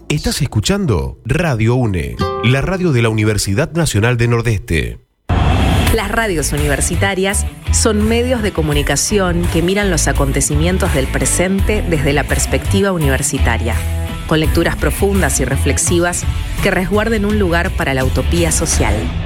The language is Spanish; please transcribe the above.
Estás escuchando Radio UNE, la radio de la Universidad Nacional de Nordeste. Las radios universitarias son medios de comunicación que miran los acontecimientos del presente desde la perspectiva universitaria, con lecturas profundas y reflexivas que resguarden un lugar para la utopía social.